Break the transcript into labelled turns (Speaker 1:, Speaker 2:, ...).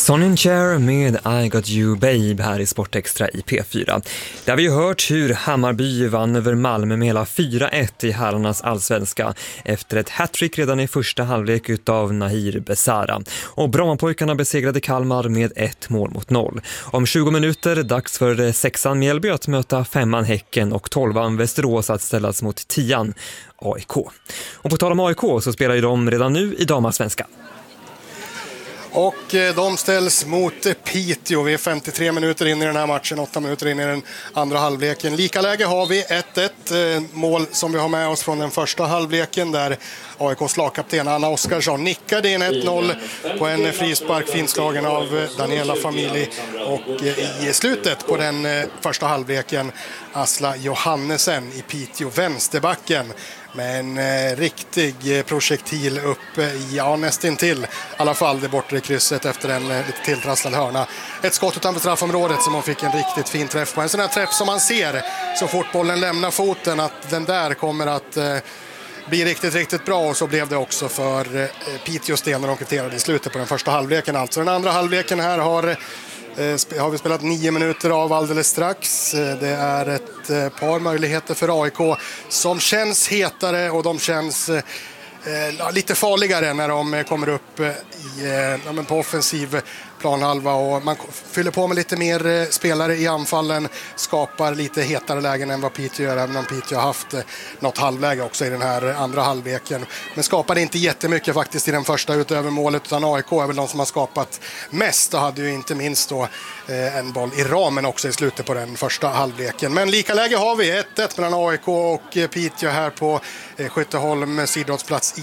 Speaker 1: Sonnincher med I Got You Babe här i Sportextra i P4. Där vi ju hört hur Hammarby vann över Malmö med hela 4-1 i herrarnas allsvenska efter ett hattrick redan i första halvlek utav Nahir Besara. Och Brommapojkarna besegrade Kalmar med 1-0. Om 20 minuter dags för 6an Mjällby att möta 5an Häcken och 12an Västerås att ställas mot 10an AIK. Och på tal om AIK så spelar ju de redan nu i damallsvenskan.
Speaker 2: Och de ställs mot Piteå. Vi är 53 minuter in i den här matchen, 8 minuter in i den andra halvleken. Lika läge har vi 1-1, mål som vi har med oss från den första halvleken där AIKs lagkapten Anna Oskarsson nickade in 1-0 på en frispark finslagen av Daniela Famili. Och i slutet på den första halvleken Asla Johannesen i Piteå, vänsterbacken. med en riktig projektil upp i, nästintill i alla fall det bortre krysset efter en lite tilltrasslad hörna. Ett skott utanför straffområdet som hon fick en riktigt fin träff på. En sån här träff som man ser så fort bollen lämnar foten, att den där kommer att bli riktigt, riktigt bra. Och så blev det också för Piteås del när de kvitterade i slutet på den första halvleken. Alltså den andra halvleken här har vi spelat 9 minuter av alldeles strax. Det är ett par möjligheter för AIK som känns hetare och de känns lite farligare när de kommer upp på offensiv planhalva, och man fyller på med lite mer spelare i anfallen, skapar lite hetare lägen än vad Piteå gör, även om Piteå har haft något halvläge också i den här andra halvleken. Men skapade inte jättemycket faktiskt i den första utöver målet, utan AIK är väl de som har skapat mest och hade ju inte minst då en boll i ramen också i slutet på den första halvleken. Men lika läge har vi 1-1 mellan AIK och Piteå här på Skytteholms idrottsplats